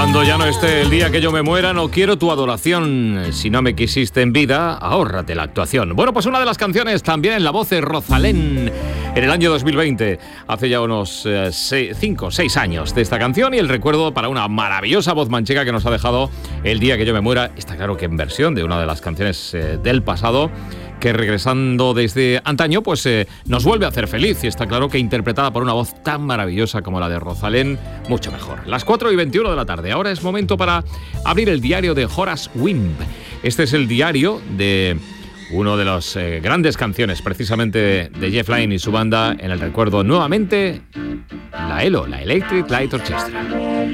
Cuando ya no esté el día que yo me muera, no quiero tu adoración. Si no me quisiste en vida, ahórrate la actuación. Bueno, pues una de las canciones también en la voz de Rosalén en el año 2020. Hace ya unos 5 o 6 años de esta canción y el recuerdo para una maravillosa voz manchega que nos ha dejado el día que yo me muera. Está claro que en versión de una de las canciones del pasado, que regresando desde antaño, pues nos vuelve a hacer feliz. Y está claro que interpretada por una voz tan maravillosa como la de Rosalén, mucho mejor. Las 4:21 de la tarde. Ahora es momento para abrir el diario de Horace Wimp. Este es el diario de una de las grandes canciones, precisamente de Jeff Lynne y su banda, en el recuerdo nuevamente, la ELO, la Electric Light Orchestra.